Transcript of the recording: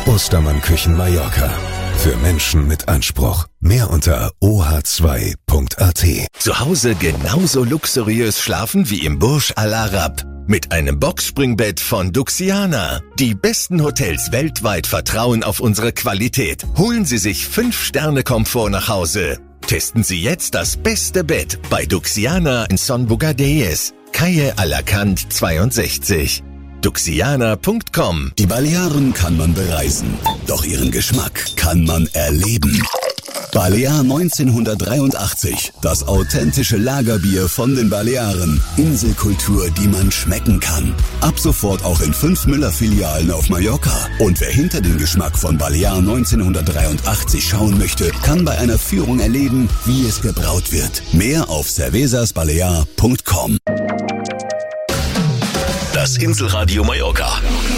Ostermann Küchen Mallorca. Für Menschen mit Anspruch. Mehr unter oh2.at. Zu Hause genauso luxuriös schlafen wie im Burj Al Arab. Mit einem Boxspringbett von Duxiana. Die besten Hotels weltweit vertrauen auf unsere Qualität. Holen Sie sich 5-Sterne-Komfort nach Hause. Testen Sie jetzt das beste Bett bei Duxiana in Son Bogadelles, Calle Alacant 62. Duxiana.com. Die Balearen kann man bereisen, doch ihren Geschmack kann man erleben. Balear 1983, das authentische Lagerbier von den Balearen. Inselkultur, die man schmecken kann. Ab sofort auch in 5 Müller-Filialen auf Mallorca. Und wer hinter den Geschmack von Balear 1983 schauen möchte, kann bei einer Führung erleben, wie es gebraut wird. Mehr auf cervezasbalear.com. Das Inselradio Mallorca.